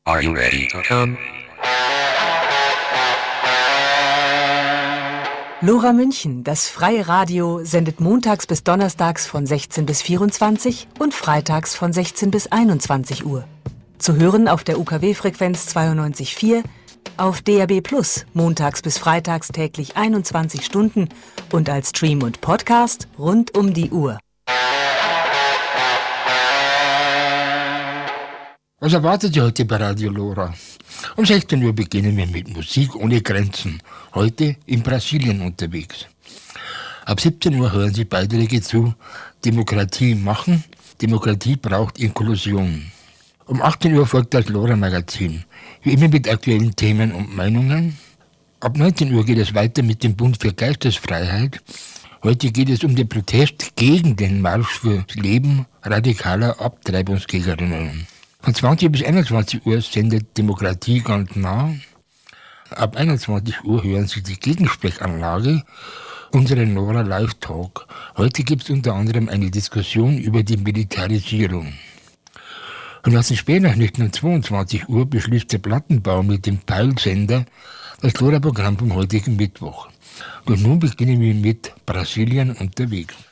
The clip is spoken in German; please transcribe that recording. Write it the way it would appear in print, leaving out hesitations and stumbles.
Are you ready to come? Lora München, das freie Radio, sendet montags bis donnerstags von 16 bis 24 und freitags von 16 bis 21 Uhr. Zu hören auf der UKW-Frequenz 92.4, auf DAB+, montags bis freitags täglich 21 Stunden und als Stream und Podcast rund um die Uhr. Was erwartet ihr heute bei Radio Lora? Um 16 Uhr beginnen wir mit Musik ohne Grenzen, heute in Brasilien unterwegs. Ab 17 Uhr hören Sie Beiträge zu Demokratie machen, Demokratie braucht Inklusion. Um 18 Uhr folgt das Lora-Magazin, wie immer mit aktuellen Themen und Meinungen. Ab 19 Uhr geht es weiter mit dem Bund für Geistesfreiheit. Heute geht es um den Protest gegen den Marsch für Leben radikaler Abtreibungsgegnerinnen. Von 20 bis 21 Uhr sendet Demokratie ganz nah. Ab 21 Uhr hören Sie die Gegensprechanlage, unseren Lora Live Talk. Heute gibt es unter anderem eine Diskussion über die Militarisierung. Und aus den Spätnachrichten um 22 Uhr beschließt der Plattenbau mit dem Peilsender das Lora-Programm vom heutigen Mittwoch. Und nun beginnen wir mit Brasilien unterwegs.